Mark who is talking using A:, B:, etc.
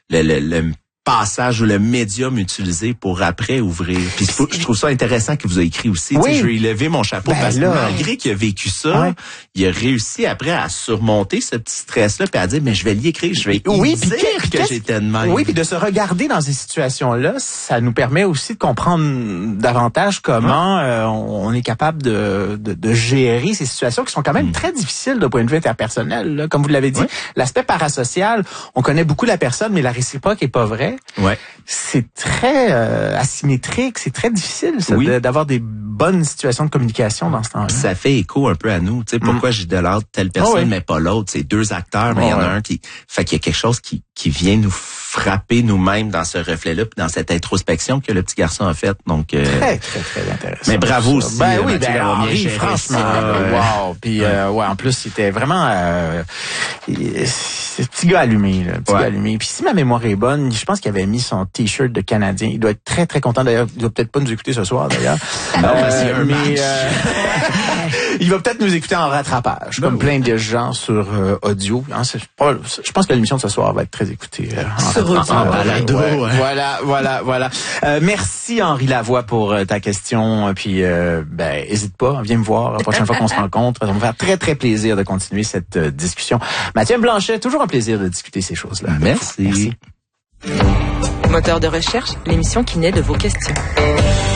A: le passage ou le médium utilisé pour après ouvrir. Puis je trouve ça intéressant que vous avez écrit aussi. Oui. Je vais y lever mon chapeau parce que malgré qu'il a vécu ça, il a réussi après à surmonter ce petit stress-là puis à dire, mais je vais l'y écrire, je vais dire que j'étais de même.
B: Oui, puis de se regarder dans ces situations-là, ça nous permet aussi de comprendre davantage comment on est capable de gérer ces situations qui sont quand même très difficiles d'un point de vue interpersonnel. Là. Comme vous l'avez dit, l'aspect parasocial, on connaît beaucoup la personne, mais la réciproque est pas vraie.
A: Ouais.
B: C'est très asymétrique, c'est très difficile ça, d'avoir des bonnes situations de communication dans ce temps-là.
A: Ça fait écho un peu à nous, tu sais pourquoi j'idolâtre telle personne mais pas l'autre, c'est deux acteurs mais il y en a un qui fait qu'il y a quelque chose qui vient nous frapper nous-mêmes dans ce reflet-là puis dans cette introspection que le petit garçon a faite. Donc
B: très intéressant.
A: Mais bravo aussi.
B: Ben oui, Henri, franchement. Wow, puis en plus c'était vraiment petit gars allumé là, petit gars allumé. Puis si ma mémoire est bonne, je pense qu'il avait mis son t-shirt de Canadien. Il doit être très très content d'ailleurs. Il doit peut-être pas nous écouter ce soir d'ailleurs. Il va peut-être nous écouter en rattrapage, comme plein de gens sur audio. Hein, je pense que l'émission de ce soir va être très écoutée en balado. Voilà. Merci Henri Lavoie pour ta question. Puis hésite pas, viens me voir la prochaine fois qu'on se rencontre. Ça va me faire très très plaisir de continuer cette discussion. Mathieu Blanchet, toujours un plaisir de discuter ces choses-là.
A: Merci.
C: Moteur de recherche, l'émission qui naît de vos questions.